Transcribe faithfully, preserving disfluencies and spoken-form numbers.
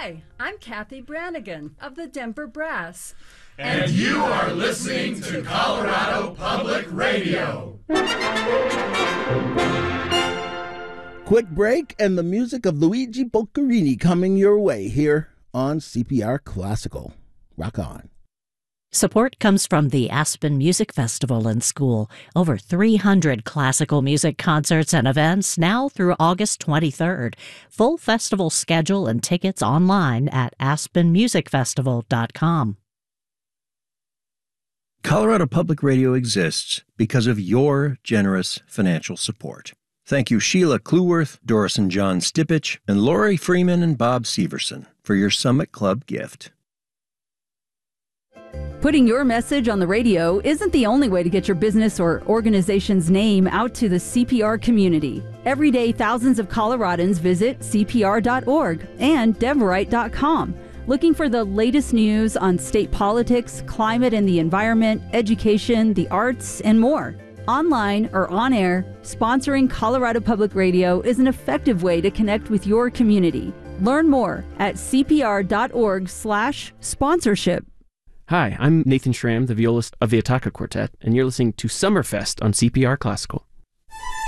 Hi, I'm Kathy Brannigan of the Denver Brass. And you are listening to Colorado Public Radio. Quick break and the music of Luigi Boccherini coming your way here on C P R Classical. Rock on. Support comes from the Aspen Music Festival and School. Over three hundred classical music concerts and events now through August twenty-third. Full festival schedule and tickets online at aspen music festival dot com. Colorado Public Radio exists because of your generous financial support. Thank you Sheila Cluworth, Doris and John Stipich, and Lori Freeman and Bob Severson for your Summit Club gift. Putting your message on the radio isn't the only way to get your business or organization's name out to the C P R community. Every day, thousands of Coloradans visit C P R dot org and Denverite dot com, looking for the latest news on state politics, climate and the environment, education, the arts, and more. Online or on air, sponsoring Colorado Public Radio is an effective way to connect with your community. Learn more at C P R dot org slash sponsorship. Hi, I'm Nathan Schramm, the violist of the Ataka Quartet, and you're listening to Summerfest on C P R Classical.